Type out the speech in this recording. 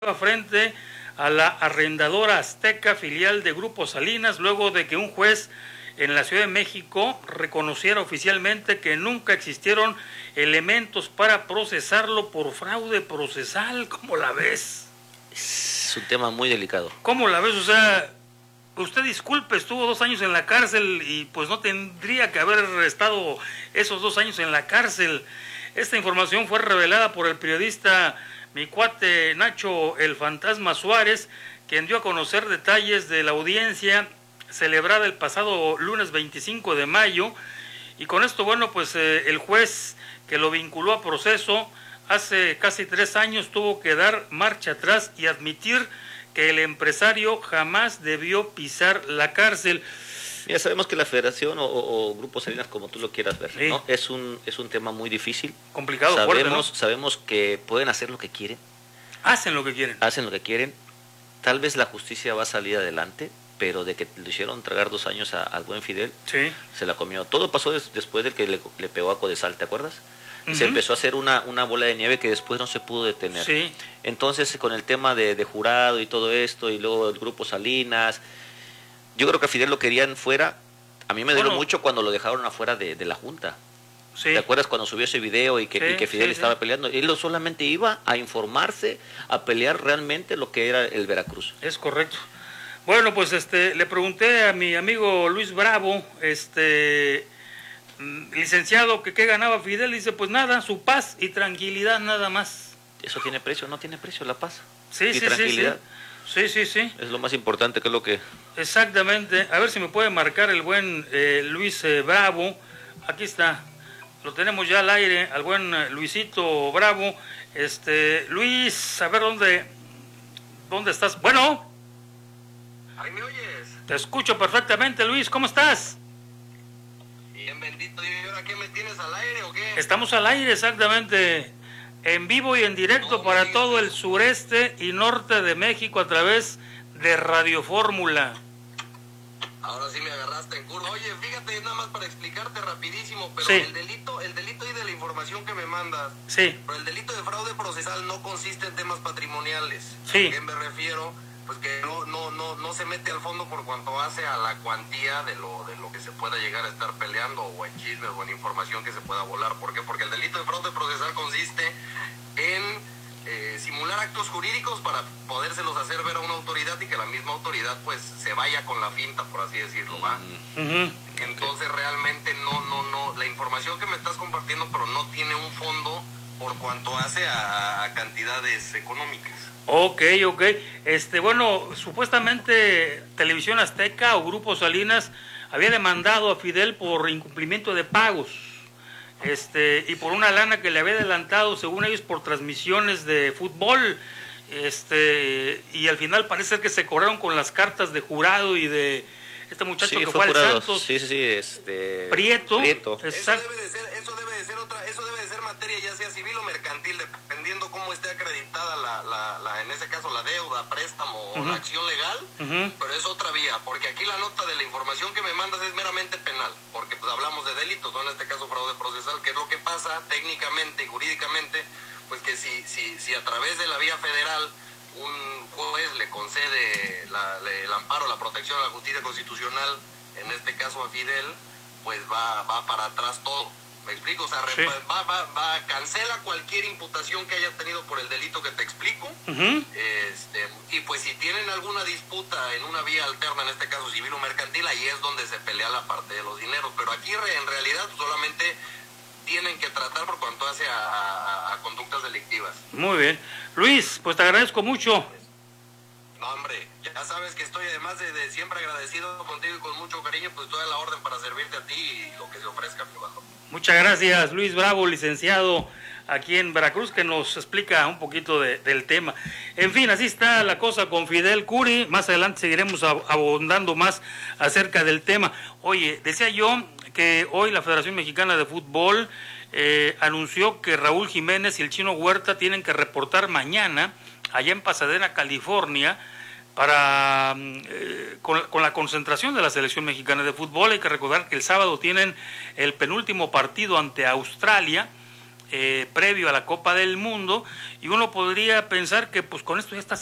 frente a la arrendadora Azteca, filial de Grupo Salinas, luego de que un juez en la Ciudad de México reconociera oficialmente que nunca existieron elementos para procesarlo por fraude procesal. ¿Cómo la ves? Es un tema muy delicado. ¿Cómo la ves? O sea, usted disculpe, estuvo 2 años en la cárcel y pues no tendría que haber estado esos 2 años en la cárcel. Esta información fue revelada por el periodista mi cuate Nacho el Fantasma Suárez, quien dio a conocer detalles de la audiencia celebrada el pasado lunes 25 de mayo, y con esto, bueno, pues el juez que lo vinculó a proceso hace casi 3 años tuvo que dar marcha atrás y admitir que el empresario jamás debió pisar la cárcel. Ya sabemos que la federación o Grupo Salinas, como tú lo quieras ver, sí, ¿no? Es un tema muy difícil. Complicado, fuerte, ¿no? Sabemos que pueden hacer lo que quieren. Hacen lo que quieren. Hacen lo que quieren. Tal vez la justicia va a salir adelante, pero de que le hicieron tragar 2 años al buen Fidel, sí, se la comió. Todo pasó después de que le pegó a Codesal, ¿te acuerdas? Uh-huh. Se empezó a hacer una bola de nieve que después no se pudo detener. Sí. Entonces, con el tema de jurado y todo esto, y luego el Grupo Salinas, yo creo que a Fidel lo querían fuera. A mí me dolió mucho cuando lo dejaron afuera de la Junta. Sí. ¿Te acuerdas cuando subió ese video y que Fidel estaba peleando? Él solamente iba a informarse, a pelear realmente lo que era el Veracruz. Es correcto. Bueno, pues le pregunté a mi amigo Luis Bravo, licenciado, que qué ganaba Fidel. Dice, pues nada, su paz y tranquilidad, nada más. ¿Eso tiene precio? No tiene precio, la paz. Sí, y tranquilidad. Sí. Sí. Es lo más importante, que es lo que... Exactamente. A ver si me puede marcar el buen Luis Bravo. Aquí está. Lo tenemos ya al aire, al buen Luisito Bravo. Luis, a ver dónde estás. Bueno. ¿Ahí me oyes? Te escucho perfectamente, Luis. ¿Cómo estás? Bien, bendito Dios. ¿Y ahora qué, me tienes al aire o qué? Estamos al aire, exactamente. En vivo y en directo para todo el sureste y norte de México a través de Radio Fórmula. Ahora sí me agarraste en curva. Oye, fíjate, nada más para explicarte rapidísimo, pero sí, el delito y de la información que me mandas, sí, pero el delito de fraude procesal no consiste en temas patrimoniales. Sí. ¿A qué me refiero? Pues que no se mete al fondo por cuanto hace a la cuantía de lo que se pueda llegar a estar peleando, o en chismes o en información que se pueda volar. ¿Por qué? Porque el delito de fraude procesal consiste en simular actos jurídicos para podérselos hacer ver a una autoridad y que la misma autoridad pues se vaya con la finta, por así decirlo, ¿va? Uh-huh. Entonces realmente no, la información que me estás compartiendo, pero no tiene un fondo por cuanto hace a cantidades económicas. Ok. Bueno, supuestamente Televisión Azteca o Grupo Salinas había demandado a Fidel por incumplimiento de pagos, y por una lana que le había adelantado, según ellos, por transmisiones de fútbol, y al final parece ser que se cobraron con las cartas de jurado y de este muchacho que fue al Santos. Sí, Prieto. Exacto. Eso debe de ser materia ya sea civil o mercantil, dependiendo cómo esté acreditada en ese caso la deuda, préstamo o la acción legal, pero es otra vía, porque aquí la nota de la información que me mandas es meramente penal, porque pues hablamos de delitos, no en este caso fraude procesal, que es lo que pasa técnicamente y jurídicamente, pues que si a través de la vía federal un juez le concede el amparo, la protección a la justicia constitucional, en este caso a Fidel, pues va para atrás todo. ¿Me explico? O sea, sí, cancela cualquier imputación que haya tenido por el delito que te explico. Uh-huh. Y pues si tienen alguna disputa en una vía alterna, en este caso civil o mercantil, ahí es donde se pelea la parte de los dineros. Pero aquí en realidad solamente tienen que tratar por cuanto hace a conductas delictivas. Muy bien. Luis, pues te agradezco mucho. No, hombre, ya sabes que estoy además de siempre agradecido contigo y con mucho cariño, pues estoy a la orden para servirte a ti y lo que se ofrezca, mi bajo. Muchas gracias, Luis Bravo, licenciado aquí en Veracruz, que nos explica un poquito del tema. En fin, así está la cosa con Fidel Curi. Más adelante seguiremos abundando más acerca del tema. Oye, decía yo que hoy la Federación Mexicana de Fútbol anunció que Raúl Jiménez y el Chino Huerta tienen que reportar mañana allá en Pasadena, California, para con la concentración de la Selección Mexicana de Fútbol. Hay que recordar que el sábado tienen el penúltimo partido ante Australia, previo a la Copa del Mundo, y uno podría pensar que pues con esto ya está